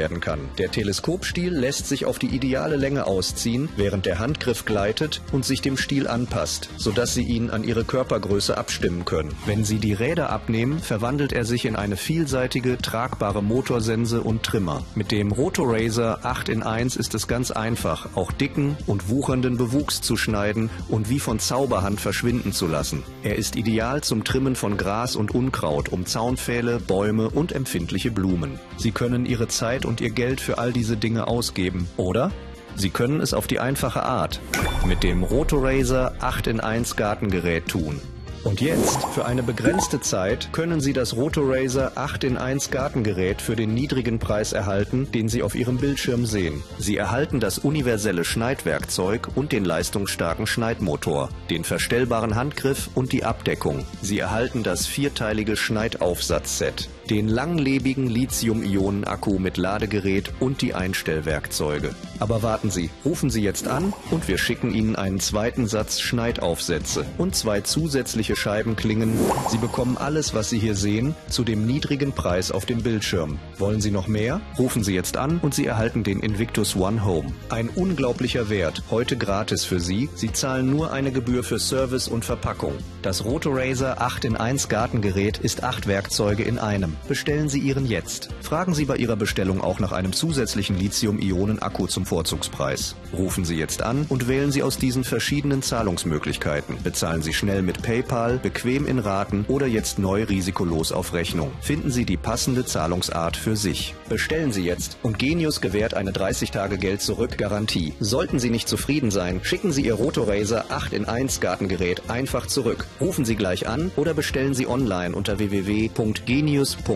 werden kann. Der Teleskopstiel lässt sich auf die ideale Länge ausziehen, während der Handgriff gleitet und sich dem Stiel anpasst, sodass Sie ihn an Ihre Körpergröße abstimmen können. Wenn Sie die Räder abnehmen, verwandelt er sich in eine vielseitige, tragbare Motorsense und Trimmer. Mit dem Rotorazer 8 in 1 ist es ganz einfach, auch dicken und wuchernden Bewuchs zu schneiden und wie von Zauberhand verschwinden zu lassen. Er ist ideal zum Trimmen von Gras und Unkraut, um Zaunpfähle, Bäume und empfindliche Blumen. Sie können Ihre Zeit und Ihr Geld für all diese Dinge ausgeben, oder? Sie können es auf die einfache Art mit dem Rotorazer 8 in 1 Gartengerät tun. Und jetzt, für eine begrenzte Zeit, können Sie das Rotorazer 8 in 1 Gartengerät für den niedrigen Preis erhalten, den Sie auf Ihrem Bildschirm sehen. Sie erhalten das universelle Schneidwerkzeug und den leistungsstarken Schneidmotor, den verstellbaren Handgriff und die Abdeckung. Sie erhalten das vierteilige Schneidaufsatzset, den langlebigen Lithium-Ionen-Akku mit Ladegerät und die Einstellwerkzeuge. Aber warten Sie, rufen Sie jetzt an und wir schicken Ihnen einen zweiten Satz Schneidaufsätze und 2 zusätzliche Scheibenklingen. Sie bekommen alles, was Sie hier sehen, zu dem niedrigen Preis auf dem Bildschirm. Wollen Sie noch mehr? Rufen Sie jetzt an und Sie erhalten den Invictus One Home. Ein unglaublicher Wert, heute gratis für Sie. Sie zahlen nur eine Gebühr für Service und Verpackung. Das Rotorazer 8 in 1 Gartengerät ist 8 Werkzeuge in einem. Bestellen Sie Ihren jetzt. Fragen Sie bei Ihrer Bestellung auch nach einem zusätzlichen Lithium-Ionen-Akku zum Vorzugspreis. Rufen Sie jetzt an und wählen Sie aus diesen verschiedenen Zahlungsmöglichkeiten. Bezahlen Sie schnell mit PayPal, bequem in Raten oder jetzt neu risikolos auf Rechnung. Finden Sie die passende Zahlungsart für sich. Bestellen Sie jetzt und Genius gewährt eine 30-Tage-Geld-Zurück-Garantie. Sollten Sie nicht zufrieden sein, schicken Sie Ihr Rotorazer 8 in 1 Gartengerät einfach zurück. Rufen Sie gleich an oder bestellen Sie online unter www.genius.tv.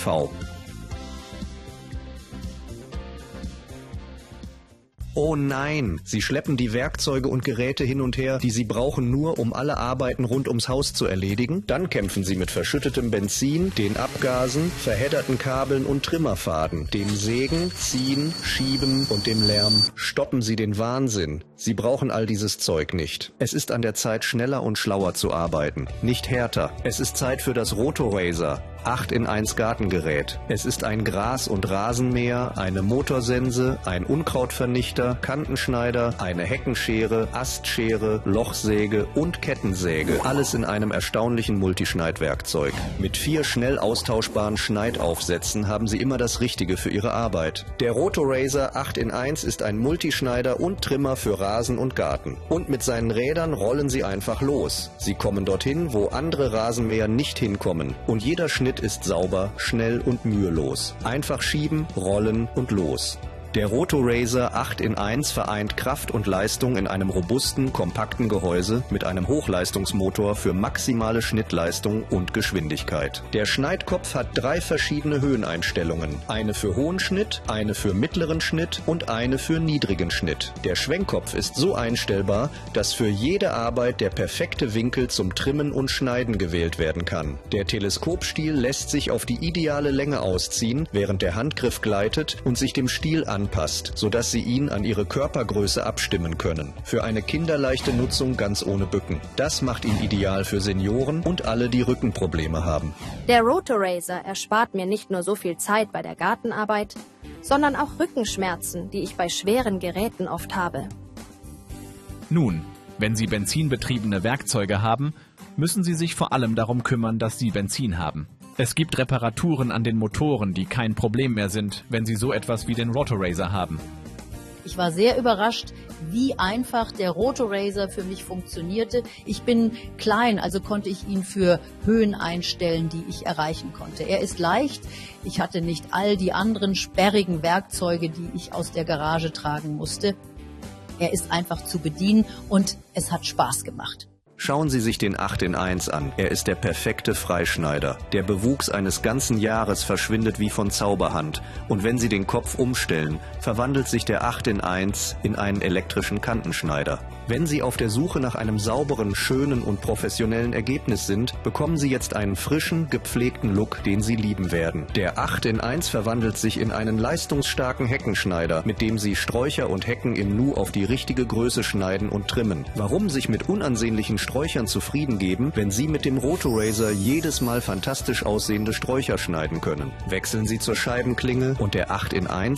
Oh nein, Sie schleppen die Werkzeuge und Geräte hin und her, die Sie brauchen, nur um alle Arbeiten rund ums Haus zu erledigen? Dann kämpfen Sie mit verschüttetem Benzin, den Abgasen, verhedderten Kabeln und Trimmerfaden, dem Sägen, Ziehen, Schieben und dem Lärm. Stoppen Sie den Wahnsinn. Sie brauchen all dieses Zeug nicht. Es ist an der Zeit, schneller und schlauer zu arbeiten, nicht härter. Es ist Zeit für das Rotorazer 8 in 1 Gartengerät. Es ist ein Gras- und Rasenmäher, eine Motorsense, ein Unkrautvernichter, Kantenschneider, eine Heckenschere, Astschere, Lochsäge und Kettensäge. Alles in einem erstaunlichen Multischneidwerkzeug. Mit 4 schnell austauschbaren Schneidaufsätzen haben Sie immer das Richtige für Ihre Arbeit. Der Rotorazer 8 in 1 ist ein Multischneider und Trimmer für Rasen und Garten. Und mit seinen Rädern rollen Sie einfach los. Sie kommen dorthin, wo andere Rasenmäher nicht hinkommen. Und jeder Schnitt ist sauber, schnell und mühelos. Einfach schieben, rollen und los. Der Rotorazer 8 in 1 vereint Kraft und Leistung in einem robusten, kompakten Gehäuse mit einem Hochleistungsmotor für maximale Schnittleistung und Geschwindigkeit. Der Schneidkopf hat 3 verschiedene Höheneinstellungen. Eine für hohen Schnitt, eine für mittleren Schnitt und eine für niedrigen Schnitt. Der Schwenkkopf ist so einstellbar, dass für jede Arbeit der perfekte Winkel zum Trimmen und Schneiden gewählt werden kann. Der Teleskopstiel lässt sich auf die ideale Länge ausziehen, während der Handgriff gleitet und sich dem Stiel anpasst, sodass Sie ihn an Ihre Körpergröße abstimmen können. Für eine kinderleichte Nutzung ganz ohne Bücken. Das macht ihn ideal für Senioren und alle, die Rückenprobleme haben. Der Rotorazer erspart mir nicht nur so viel Zeit bei der Gartenarbeit, sondern auch Rückenschmerzen, die ich bei schweren Geräten oft habe. Nun, wenn Sie benzinbetriebene Werkzeuge haben, müssen Sie sich vor allem darum kümmern, dass Sie Benzin haben. Es gibt Reparaturen an den Motoren, die kein Problem mehr sind, wenn Sie so etwas wie den Rotorazer haben. Ich war sehr überrascht, wie einfach der Rotorazer für mich funktionierte. Ich bin klein, also konnte ich ihn für Höhen einstellen, die ich erreichen konnte. Er ist leicht. Ich hatte nicht all die anderen sperrigen Werkzeuge, die ich aus der Garage tragen musste. Er ist einfach zu bedienen und es hat Spaß gemacht. Schauen Sie sich den 8 in 1 an. Er ist der perfekte Freischneider. Der Bewuchs eines ganzen Jahres verschwindet wie von Zauberhand. Und wenn Sie den Kopf umstellen, verwandelt sich der 8 in 1 in einen elektrischen Kantenschneider. Wenn Sie auf der Suche nach einem sauberen, schönen und professionellen Ergebnis sind, bekommen Sie jetzt einen frischen, gepflegten Look, den Sie lieben werden. Der 8 in 1 verwandelt sich in einen leistungsstarken Heckenschneider, mit dem Sie Sträucher und Hecken im Nu auf die richtige Größe schneiden und trimmen. Warum sich mit unansehnlichen Sträuchern zufrieden geben, wenn Sie mit dem Rotorazer jedes Mal fantastisch aussehende Sträucher schneiden können? Wechseln Sie zur Scheibenklinge und der 8 in 1